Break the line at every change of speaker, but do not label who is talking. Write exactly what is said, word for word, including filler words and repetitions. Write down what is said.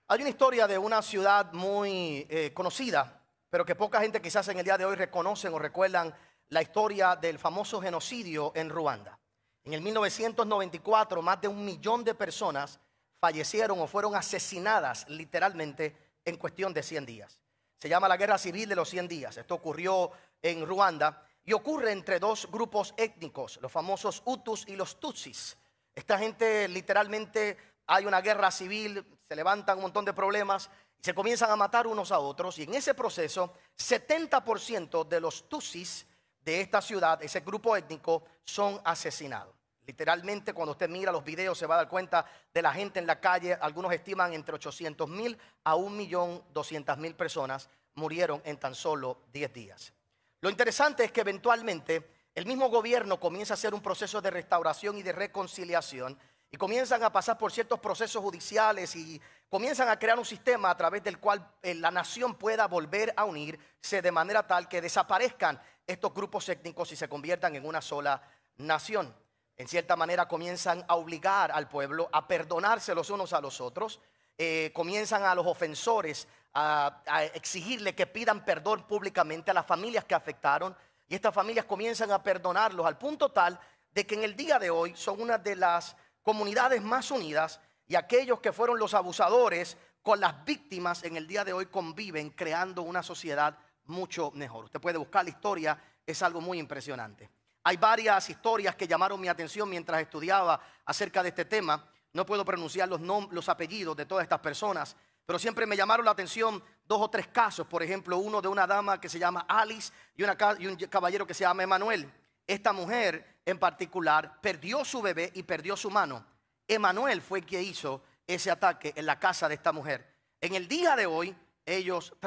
Hay una historia de una ciudad muy eh, conocida, pero que poca gente quizás en el día de hoy reconocen o recuerdan la historia del famoso genocidio en Ruanda. En el mil novecientos noventa y cuatro, más de un millón de personas fallecieron o fueron asesinadas literalmente en cuestión de cien días. Se llama la Guerra Civil de los cien días. Esto ocurrió en Ruanda y ocurre entre dos grupos étnicos, los famosos Hutus y los Tutsis. Esta gente literalmente, hay una guerra civil, se levantan un montón de problemas y se comienzan a matar unos a otros. Y en ese proceso, setenta por ciento de los Tutsis de esta ciudad, ese grupo étnico, son asesinados. Literalmente, cuando usted mira los videos, se va a dar cuenta de la gente en la calle. Algunos estiman entre ochocientos mil a un millón doscientas mil personas murieron en tan solo diez días. Lo interesante es que eventualmente el mismo gobierno comienza a hacer un proceso de restauración y de reconciliación y comienzan a pasar por ciertos procesos judiciales y comienzan a crear un sistema a través del cual eh, la nación pueda volver a unirse de manera tal que desaparezcan estos grupos étnicos y se conviertan en una sola nación. En cierta manera comienzan a obligar al pueblo a perdonarse los unos a los otros. Eh, comienzan a los ofensores a, a exigirle que pidan perdón públicamente a las familias que afectaron. Y estas familias comienzan a perdonarlos al punto tal de que en el día de hoy son una de las comunidades más unidas. Y aquellos que fueron los abusadores con las víctimas en el día de hoy conviven creando una sociedad mucho mejor. Usted puede buscar la historia, es algo muy impresionante. Hay varias historias que llamaron mi atención mientras estudiaba acerca de este tema. No puedo pronunciar los, los apellidos de todas estas personas, pero siempre me llamaron la atención dos o tres casos. Por ejemplo, uno de una dama que se llama Alice y, una, y un caballero que se llama Emanuel. Esta mujer en particular perdió su bebé y perdió su mano. Emanuel fue quien hizo ese ataque en la casa de esta mujer. En el día de hoy, ellos